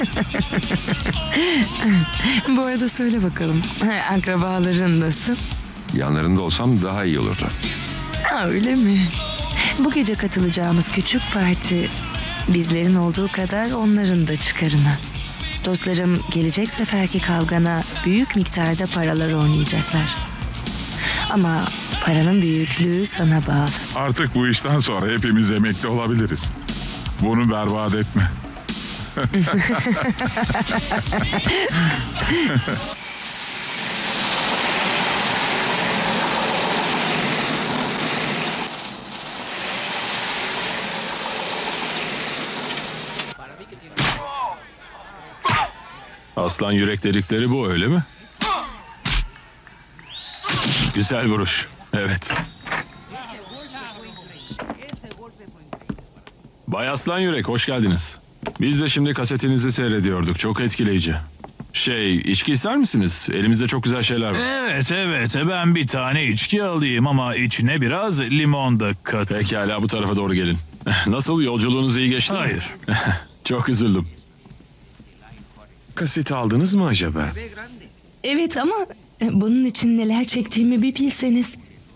Bu arada söyle bakalım. Akrabaların nasıl? Yanlarında olsam daha iyi olurdu. Ha, öyle mi? Bu gece katılacağımız küçük parti bizlerin olduğu kadar onların da çıkarına. Dostlarım gelecek seferki kavgana büyük miktarda paralar oynayacaklar. Ama paranın büyüklüğü sana bağlı. Artık bu işten sonra hepimiz emekli olabiliriz. Bunu berbat etme. Aslan yürek delikleri bu, öyle mi? Güzel vuruş. Evet. Bay Aslan Yürek, hoş geldiniz. Biz de şimdi kasetinizi seyrediyorduk. Çok etkileyici. İçki ister misiniz? Elimizde çok güzel şeyler var. Evet, ben bir tane içki alayım ama içine biraz limon da kat. Pekala, bu tarafa doğru gelin. Nasıl, yolculuğunuz iyi geçti mi? Hayır. Çok üzüldüm. Kaset aldınız mı acaba? Evet ama bunun için neler çektiğimi bir bilseniz.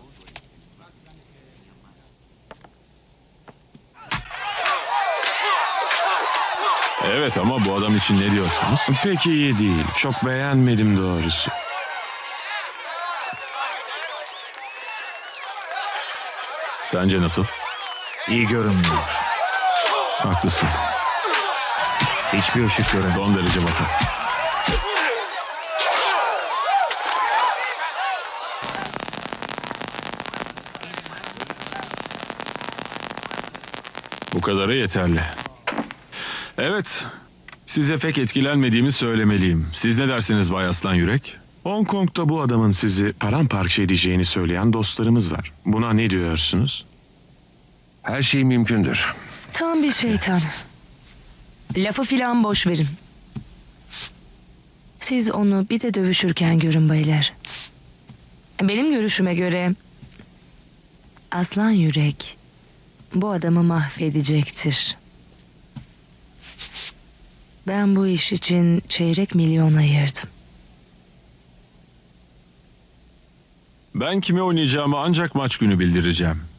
Evet ama bu adam için ne diyorsunuz? Pek iyi değil. Çok beğenmedim doğrusu. Sence nasıl? İyi görünmüyor. Haklısın. Hiçbir ışık göremiyorum. Son derece vasat. Bu kadarı yeterli. Evet, size pek etkilenmediğimi söylemeliyim. Siz ne dersiniz Bay Aslan Yürek? Hong Kong'da bu adamın sizi paramparça edeceğini söyleyen dostlarımız var. Buna ne diyorsunuz? Her şey mümkündür. Tam bir şeytan. Lafı filan boş verin. Siz onu bir de dövüşürken görün baylar. Benim görüşüme göre Aslan Yürek bu adamı mahvedecektir. Ben bu iş için çeyrek milyon ayırdım. Ben kime oynayacağımı ancak maç günü bildireceğim.